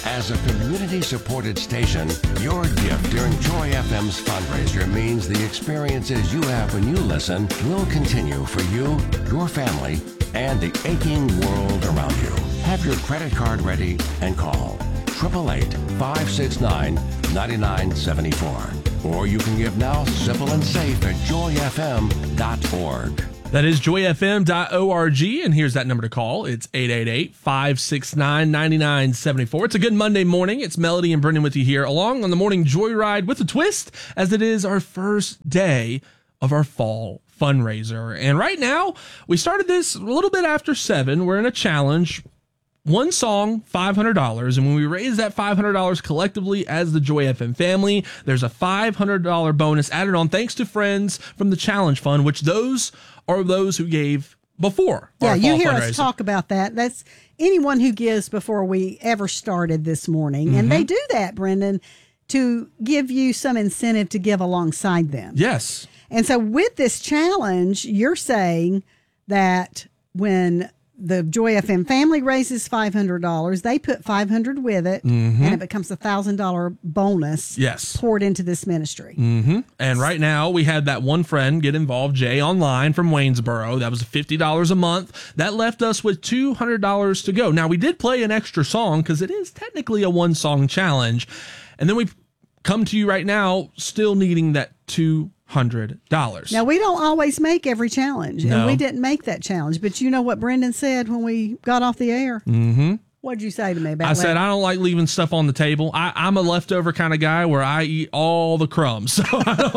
As a community-supported station, your gift during Joy FM's fundraiser means the experiences you have when you listen will continue for you, your family, and the aching world around you. Have your credit card ready and call 888-569-9974. Or you can give now simple and safe at joyfm.org. That is joyfm.org, and here's that number to call. It's 888-569-9974. It's a good Monday morning. It's Melody and Brendan with you here, along on the Morning Joyride with a twist, as it is our first day of our fall fundraiser. And right now, we started this a little bit after 7. We're in a challenge. One song, $500. And when we raise that $500 collectively as the Joy FM family, there's a $500 bonus added on thanks to friends from the Challenge Fund, which those are those who gave before. Yeah, you hear fundraiser. us talk about that. That's anyone who gives before we ever started this morning. And they do that, Brendan, to give you some incentive to give alongside them. Yes. And so with this challenge, you're saying that when the Joy FM family raises $500, they put $500 with it, and it becomes a $1,000 bonus poured into this ministry. And right now, we had that one friend get involved, Jay Online from Waynesboro. That was $50 a month. That left us with $200 to go. Now, we did play an extra song because it is technically a one-song challenge. And then we come to you right now still needing that $200. Now, we don't always make every challenge, and we didn't make that challenge. But you know what Brendan said when we got off the air? What'd you say to me about that? I said, I don't like leaving stuff on the table. I'm a leftover kind of guy where I eat all the crumbs. So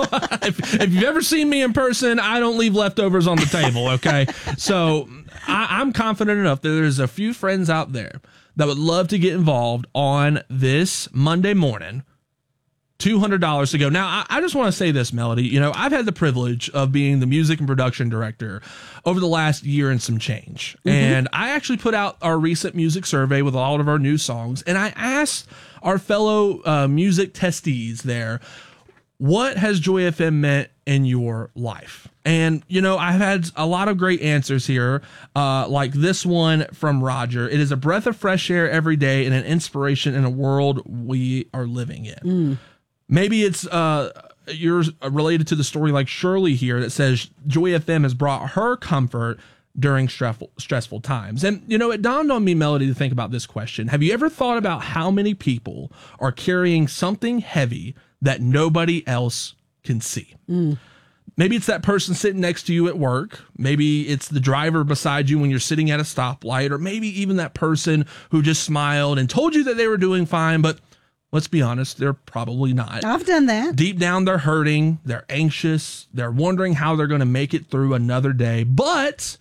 if you've ever seen me in person, I don't leave leftovers on the table, okay? So I'm confident enough that there's a few friends out there that would love to get involved on this Monday morning. $200 to go. Now, I just want to say this, Melody. You know, I've had the privilege of being the music and production director over the last year and some change. And I actually put out our recent music survey with all of our new songs. And I asked our fellow music testees there, what has Joy FM meant in your life? And, you know, I've had a lot of great answers here, like this one from Roger. It is a breath of fresh air every day and an inspiration in a world we are living in. Maybe it's yours related to the story like Shirley here that says Joy FM has brought her comfort during stressful times. And, you know, it dawned on me, Melody, to think about this question. Have you ever thought about how many people are carrying something heavy that nobody else can see? Maybe it's that person sitting next to you at work. Maybe it's the driver beside you when you're sitting at a stoplight, or maybe even that person who just smiled and told you that they were doing fine, but let's be honest, they're probably not. I've done that. Deep down, they're hurting. They're anxious. They're wondering how they're going to make it through another day. But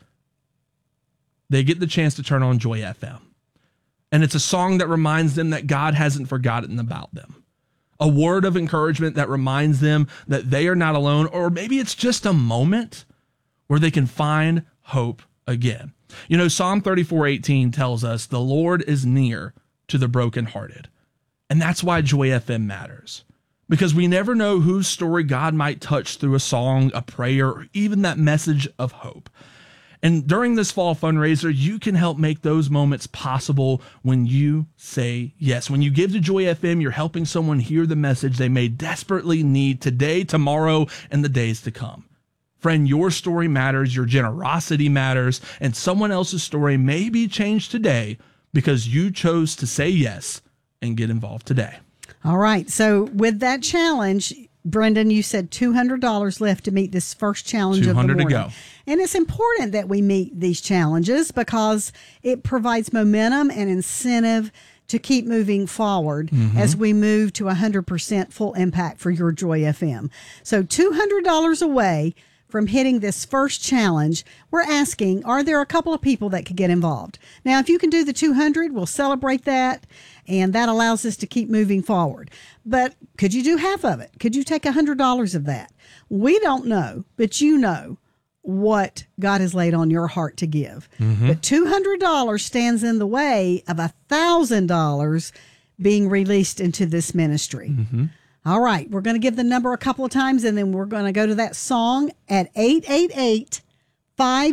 they get the chance to turn on Joy FM. And it's a song that reminds them that God hasn't forgotten about them. A word of encouragement that reminds them that they are not alone. Or maybe it's just a moment where they can find hope again. You know, Psalm 34:18 tells us the Lord is near to the brokenhearted. And that's why Joy FM matters, because we never know whose story God might touch through a song, a prayer, or even that message of hope. And during this fall fundraiser, you can help make those moments possible when you say yes. When you give to Joy FM, you're helping someone hear the message they may desperately need today, tomorrow, and the days to come. Friend, your story matters, your generosity matters, and someone else's story may be changed today because you chose to say yes and get involved today. All right. So with that challenge, Brendan, you said $200 left to meet this first challenge of the morning. $200 to go. And it's important that we meet these challenges because it provides momentum and incentive to keep moving forward as we move to 100% full impact for your Joy FM. So $200 away from hitting this first challenge, we're asking, are there a couple of people that could get involved? Now, if you can do the 200, we'll celebrate that, and that allows us to keep moving forward. But could you do half of it? Could you take $100 of that? We don't know, but you know what God has laid on your heart to give. But $200 stands in the way of $1,000 being released into this ministry. All right, we're going to give the number a couple of times, and then we're going to go to that song at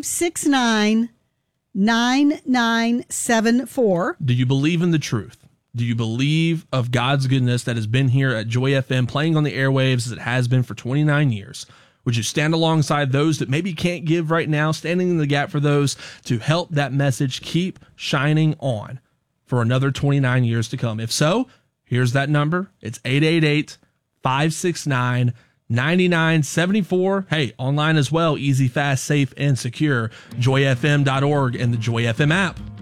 888-569-9974. Do you believe in the truth Do you believe of God's goodness that has been here at Joy FM, playing on the airwaves as it has been for 29 years? Would you stand alongside those that maybe can't give right now, standing in the gap for those to help that message keep shining on for another 29 years to come? If so, here's that number. It's 888-569-9974. Hey, online as well, easy, fast, safe, and secure. JoyFM.org and the Joy FM app.